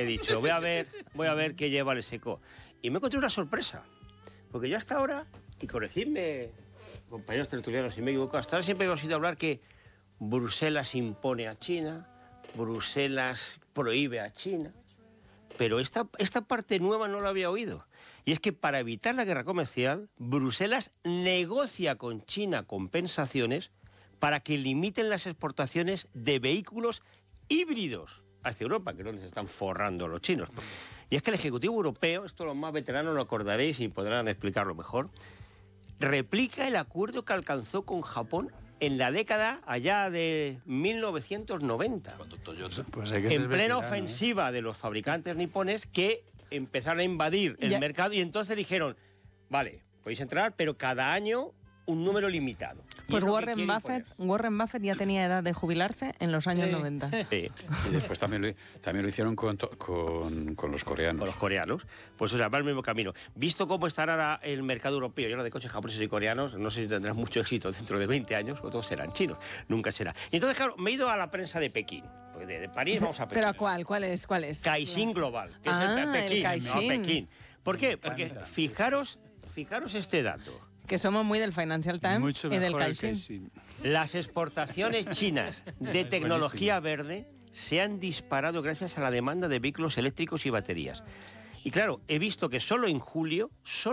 He dicho, voy a ver qué lleva el seco. Y me encontré una sorpresa. Porque yo hasta ahora, y corregidme, compañeros tertulianos, si me equivoco, hasta ahora siempre hemos oído hablar que Bruselas impone a China, Bruselas prohíbe a China, pero esta parte nueva no la había oído. Y es que para evitar la guerra comercial, Bruselas negocia con China compensaciones para que limiten las exportaciones de vehículos híbridos hacia Europa, que es donde se están forrando los chinos. Y es que el Ejecutivo Europeo, esto los más veteranos lo acordaréis y podrán explicarlo mejor, replica el acuerdo que alcanzó con Japón en la década allá de 1990. Pues en plena ofensiva de los fabricantes nipones que empezaron a invadir el mercado y entonces dijeron, vale, podéis entrar, pero cada año un número limitado. Pues Warren Buffett ya tenía edad de jubilarse en los años 90. Sí. Y después también lo hicieron con los coreanos. Con los coreanos. Pues o sea, va el mismo camino. Visto cómo estará ahora el mercado europeo lleno de coches japoneses y coreanos, no sé si tendrán mucho éxito dentro de 20 años, o todos serán chinos. Nunca será. Y entonces, claro, me he ido a la prensa de Pekín. Porque de París vamos a Pekín. ¿Pero cuál es? Caixin Global, que es el Pekín. No, Pekín. ¿Por qué? Porque fijaros este dato. Que somos muy del Financial Times y del Caixin. Las exportaciones chinas de tecnología verde se han disparado gracias a la demanda de vehículos eléctricos y baterías. Y claro, he visto que solo en julio,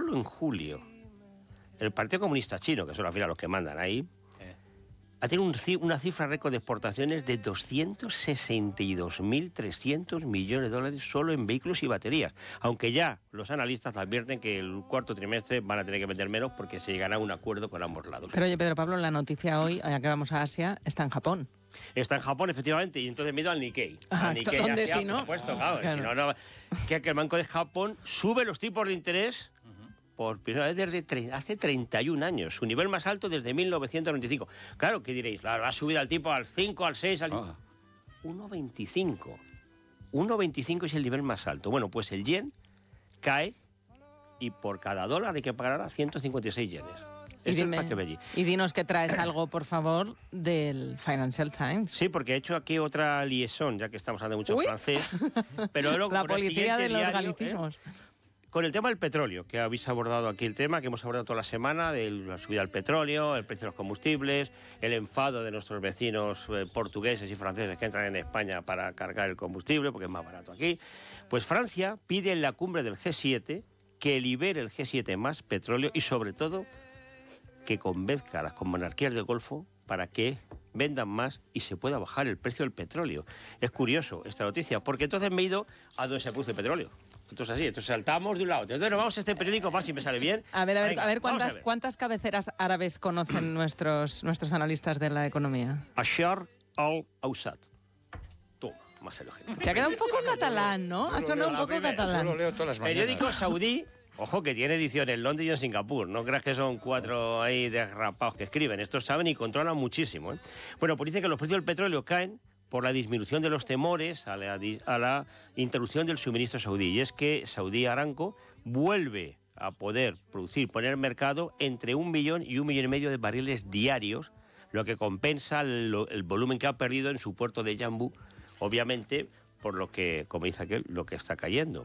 el Partido Comunista Chino, que son al final los que mandan ahí, ha tenido una cifra récord de exportaciones de 262.300 millones de dólares solo en vehículos y baterías. Aunque ya los analistas advierten que el cuarto trimestre van a tener que vender menos porque se llegará a un acuerdo con ambos lados. Pero oye, Pedro Pablo, la noticia hoy, ya que vamos a Asia, está en Japón. Está en Japón, efectivamente, y entonces me he ido al Nikkei. ¿Dónde si no? Por supuesto, claro. Si no, que el Banco de Japón sube los tipos de interés por primera vez desde hace 31 años, su nivel más alto desde 1995. Claro, ¿qué diréis? La subida al tipo al 5, al 6, al 1,25. 1,25 es el nivel más alto. Bueno, pues el yen cae y por cada dólar hay que pagar ahora 156 yenes. Y dinos que traes algo, por favor, del Financial Times. Sí, porque he hecho aquí otra liaison, ya que estamos hablando mucho francés. Pero luego, la policía de los galicismos. Con el tema del petróleo, que habéis abordado aquí el tema, que hemos abordado toda la semana, de la subida del petróleo, el precio de los combustibles, el enfado de nuestros vecinos portugueses y franceses que entran en España para cargar el combustible, porque es más barato aquí. Pues Francia pide en la cumbre del G7 que libere el G7 más petróleo y, sobre todo, que convenzca a las monarquías del Golfo para que vendan más y se pueda bajar el precio del petróleo. Es curioso esta noticia, porque entonces me he ido a donde se produce petróleo. Entonces así, entonces saltamos de un lado. Entonces nos vamos a este periódico más si me sale bien. A ver cuántas cabeceras árabes conocen nuestros analistas de la economía. Ashar al-Awsat. Toma, más elogio. Te ha quedado un poco catalán, ¿no? Ha sonado un poco catalán. Yo lo leo todas las mañanas. Periódico saudí. Ojo, que tiene ediciones en Londres y en Singapur. No creas que son 4 ahí desrapados que escriben. Estos saben y controlan muchísimo, ¿eh? Bueno, pues dice que los precios del petróleo caen por la disminución de los temores a la interrupción del suministro saudí. Y es que Saudi Aramco vuelve a poder poner en mercado entre 1 millón y 1,5 millones de barriles diarios, lo que compensa el volumen que ha perdido en su puerto de Yanbu, obviamente, por lo que, como dice aquel, lo que está cayendo.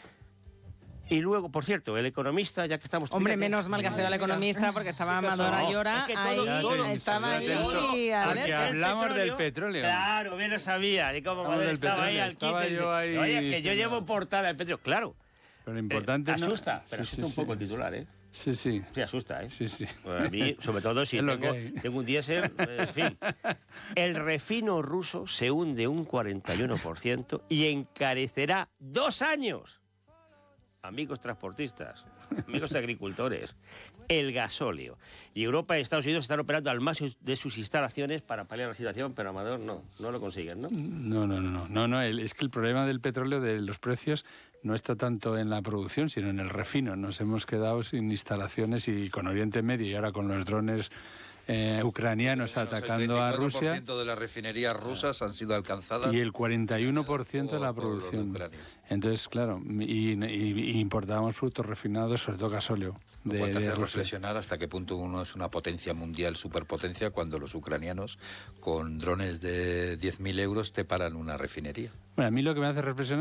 Y luego, por cierto, el economista, ya que estamos... Hombre, menos mal que ha sido el economista, porque estaba Amador Ayora estaba ahí... Porque hablamos del petróleo. Claro, bien lo sabía. Y como estaba ahí al quite. Oye, que yo llevo portada del petróleo. Claro. Pero lo importante asusta, pero asusta un poco el titular, ¿eh? Sí. Sí, asusta, ¿eh? Sí. Pues a mí, sobre todo si tengo un diésel, en fin. El refino ruso se hunde un 41% y encarecerá 2 años. Amigos transportistas, amigos agricultores, el gasóleo. Y Europa y Estados Unidos están operando al máximo de sus instalaciones para paliar la situación, pero Amador no lo consiguen, ¿no? No, es que el problema del petróleo, de los precios, no está tanto en la producción, sino en el refino. Nos hemos quedado sin instalaciones y con Oriente Medio y ahora con los drones ucranianos atacando a Rusia. El 34% de las refinerías rusas han sido alcanzadas. Y el 41% de la producción. Entonces, claro, y importábamos productos refinados, sobre todo gasóleo. Lo cual te hace reflexionar hasta qué punto uno es una potencia mundial, superpotencia, cuando los ucranianos con drones de 10.000 euros te paran una refinería. Bueno, a mí lo que me hace reflexionar